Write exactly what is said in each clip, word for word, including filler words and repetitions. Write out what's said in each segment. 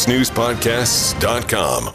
news podcasts dot com.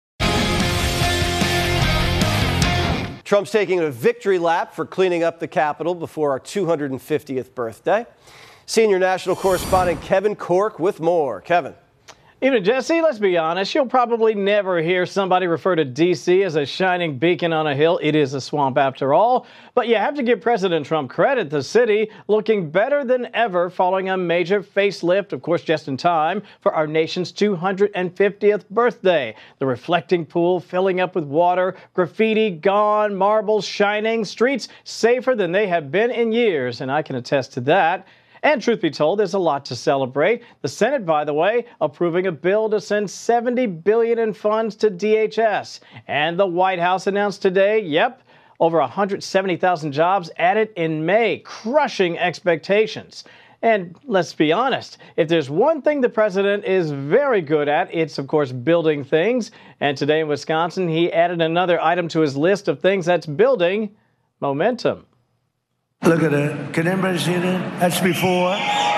Trump's taking a victory lap for cleaning up the Capitol before our two hundred fiftieth birthday. Senior national correspondent Kevin Corke with more. Kevin. Even Jesse, let's be honest, you'll probably never hear somebody refer to D C as a shining beacon on a hill. It is a swamp after all. But you have to give President Trump credit. The city looking better than ever following a major facelift, of course, just in time for our nation's two hundred fiftieth birthday. The reflecting pool filling up with water, graffiti gone, marbles shining, streets safer than they have been in years. And I can attest to that. And truth be told, there's a lot to celebrate. The Senate, by the way, approving a bill to send seventy billion dollars in funds to D H S. And the White House announced today, yep, over one hundred seventy thousand jobs added in May, crushing expectations. And let's be honest, if there's one thing the president is very good at, it's, of course, building things. And today in Wisconsin, he added another item to his list of things that's building momentum. Look at it. Can anybody see that? That's before.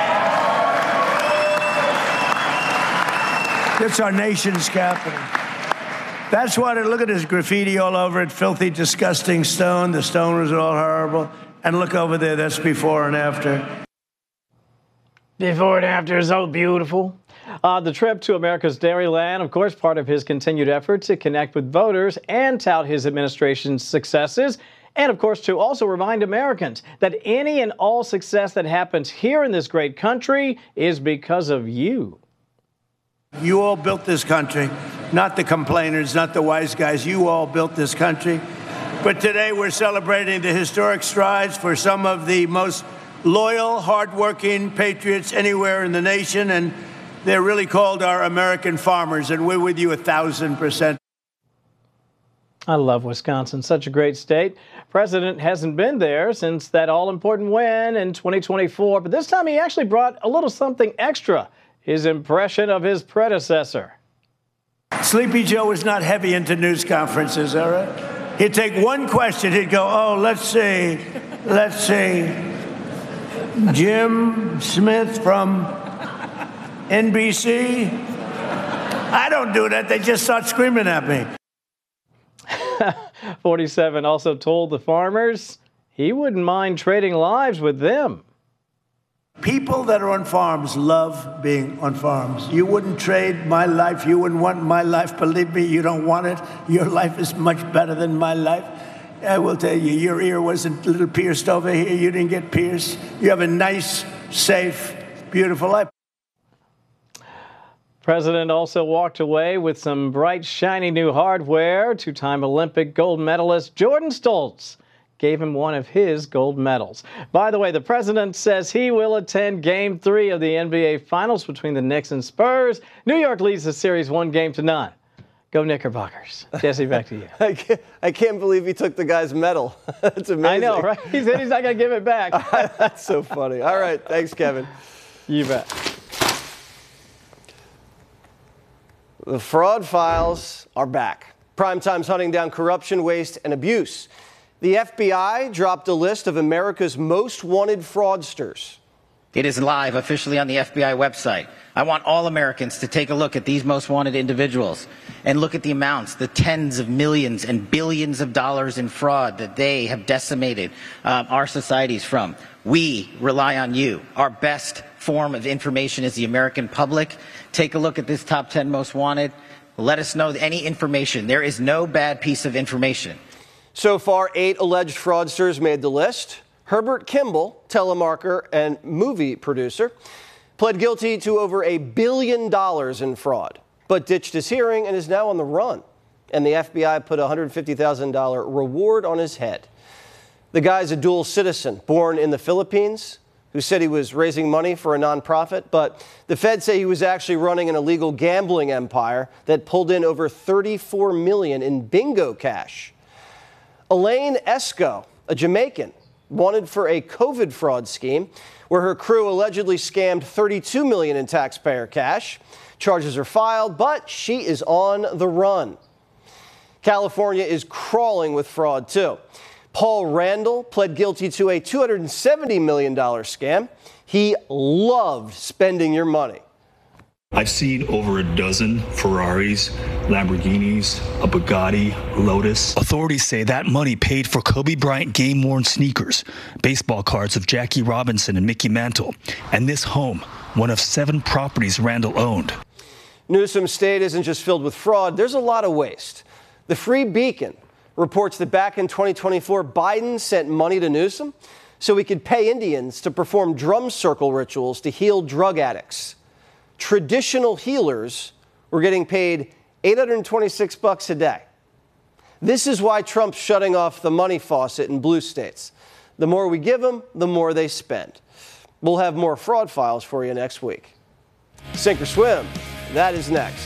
It's our nation's capital. That's what it, look at this graffiti all over it, filthy, disgusting stone. The stone was all horrible. And look over there, that's before and after. Before and after is so beautiful. Uh, the trip to America's Dairyland, of course, part of his continued effort to connect with voters and tout his administration's successes. And, of course, to also remind Americans that any and all success that happens here in this great country is because of you. You all built this country, not the complainers, not the wise guys. You all built this country. But today we're celebrating the historic strides for some of the most loyal, hardworking patriots anywhere in the nation. And they're really called our American farmers. And we're with you a thousand percent. I love Wisconsin, such a great state. President hasn't been there since that all-important win in twenty twenty-four, but this time he actually brought a little something extra, his impression of his predecessor. Sleepy Joe was not heavy into news conferences, all right? He'd take one question, he'd go, oh, let's see, let's see, Jim Smith from N B C? I don't do that, they just start screaming at me. forty-seven also told the farmers he wouldn't mind trading lives with them. People that are on farms love being on farms. You wouldn't trade my life. You wouldn't want my life. Believe me, you don't want it. Your life is much better than my life. I will tell you, your ear wasn't a little pierced over here. You didn't get pierced. You have a nice, safe, beautiful life. President also walked away with some bright, shiny new hardware. Two-time Olympic gold medalist Jordan Stoltz gave him one of his gold medals. By the way, the president says he will attend Game three of the N B A Finals between the Knicks and Spurs. New York leads the series one game to none. Go Knickerbockers. Jesse, back to you. I, can't, I can't believe he took the guy's medal. That's amazing. I know, right? He said he's not going to give it back. That's so funny. All right. Thanks, Kevin. You bet. The fraud files are back. Primetime's hunting down corruption, waste, and abuse. The F B I dropped a list of America's most wanted fraudsters. It is live officially on the F B I website. I want all Americans to take a look at these most wanted individuals and look at the amounts, the tens of millions and billions of dollars in fraud that they have decimated uh, our societies from. We rely on you. Our best form of information is the American public. Take a look at this top ten most wanted. Let us know any information. There is no bad piece of information. So far, eight alleged fraudsters made the list. Herbert Kimball, telemarketer and movie producer, pled guilty to over a billion dollars in fraud, but ditched his hearing and is now on the run. And the F B I put a one hundred fifty thousand dollars reward on his head. The guy's a dual citizen, born in the Philippines, who said he was raising money for a nonprofit, but the feds say he was actually running an illegal gambling empire that pulled in over thirty-four million dollars in bingo cash. Elaine Esco, a Jamaican, wanted for a COVID fraud scheme where her crew allegedly scammed thirty-two million dollars in taxpayer cash. Charges are filed, but she is on the run. California is crawling with fraud, too. Paul Randall pled guilty to a two hundred seventy million dollars scam. He loved spending your money. I've seen over a dozen Ferraris, Lamborghinis, a Bugatti, Lotus. Authorities say that money paid for Kobe Bryant game-worn sneakers, baseball cards of Jackie Robinson and Mickey Mantle, and this home, one of seven properties Randall owned. Newsom's state isn't just filled with fraud, there's a lot of waste. The Free Beacon reports that back in twenty twenty-four, Biden sent money to Newsom so he could pay Indians to perform drum circle rituals to heal drug addicts. Traditional healers were getting paid eight hundred twenty-six bucks a day. This is why Trump's shutting off the money faucet in blue states. The more we give them, the more they spend. We'll have more fraud files for you next week. Sink or swim, that is next.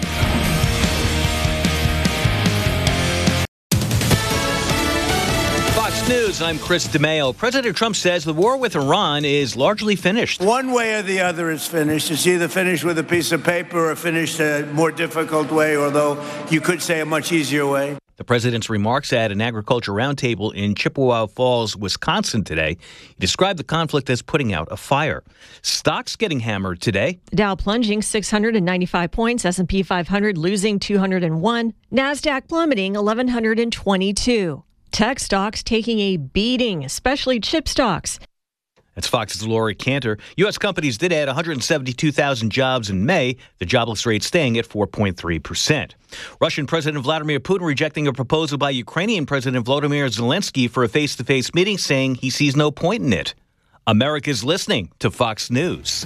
Fox News, I'm Chris DeMeo. President Trump says the war with Iran is largely finished. One way or the other is finished. It's either finished with a piece of paper or finished a more difficult way, although you could say a much easier way. The president's remarks at an agriculture roundtable in Chippewa Falls, Wisconsin today. He described the conflict as putting out a fire. Stocks getting hammered today. Dow plunging six hundred ninety-five points, S and P five hundred losing two hundred one, NASDAQ plummeting eleven twenty-two. Tech stocks taking a beating, especially chip stocks. That's Fox's Lori Cantor. U S companies did add one hundred seventy-two thousand jobs in May, the jobless rate staying at four point three percent. Russian President Vladimir Putin rejecting a proposal by Ukrainian President Volodymyr Zelensky for a face-to-face meeting, saying he sees no point in it. America's listening to Fox News.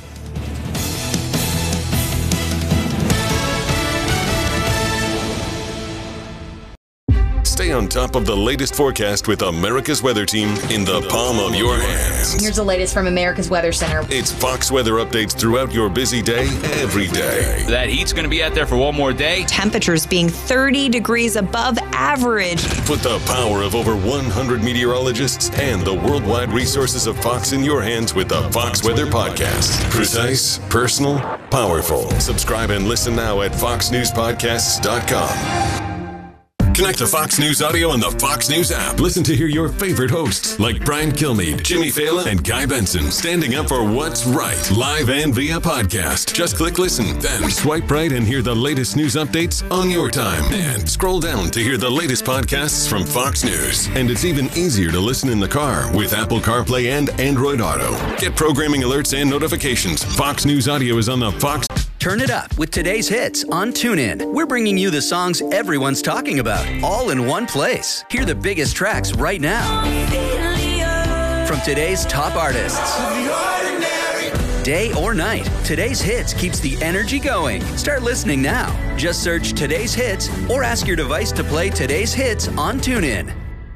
Stay on top of the latest forecast with America's Weather Team in the palm of your hands. Here's the latest from America's Weather Center. It's Fox weather updates throughout your busy day, every day. That heat's going to be out there for one more day. Temperatures being thirty degrees above average. Put the power of over one hundred meteorologists and the worldwide resources of Fox in your hands with the Fox Weather Podcast. Precise, personal, powerful. Subscribe and listen now at fox news podcasts dot com. Connect to Fox News Audio on the Fox News app. Listen to hear your favorite hosts like Brian Kilmeade, Jimmy Fallon, and Guy Benson standing up for what's right, live and via podcast. Just click listen, then swipe right and hear the latest news updates on your time. And scroll down to hear the latest podcasts from Fox News. And it's even easier to listen in the car with Apple CarPlay and Android Auto. Get programming alerts and notifications. Fox News Audio is on the Fox. Turn it up with today's hits on TuneIn. We're bringing you the songs everyone's talking about, all in one place. Hear the biggest tracks right now. From today's top artists. Day or night, today's hits keeps the energy going. Start listening now. Just search today's hits or ask your device to play today's hits on TuneIn.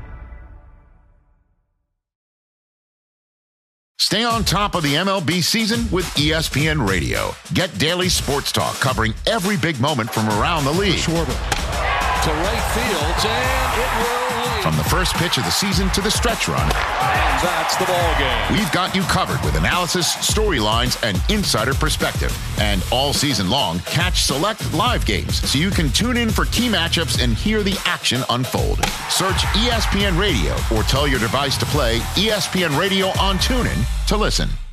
Stay on top of the M L B season with E S P N Radio. Get daily sports talk covering every big moment from around the league. Schwarber to right field, and it will lead. From the first pitch of the season to the stretch run. And that's the ball game. We've got you covered with analysis, storylines, and insider perspective. And all season long, catch select live games so you can tune in for key matchups and hear the action unfold. Search E S P N Radio or tell your device to play E S P N Radio on TuneIn to listen.